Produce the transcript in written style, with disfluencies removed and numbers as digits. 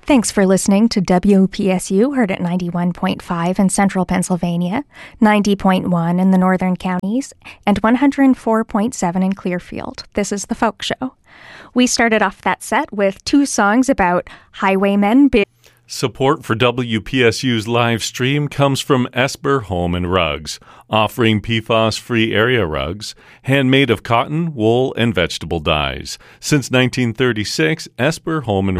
Thanks for listening to WPSU, heard at 91.5 in central Pennsylvania, 90.1 in the northern counties, and 104.7 in Clearfield. This is The Folk Show. We started off that set with two songs about highwaymen. Support for WPSU's live stream comes from Esper Home and Rugs, offering PFAS-free area rugs, handmade of cotton, wool, and vegetable dyes. Since 1936, Esper Home and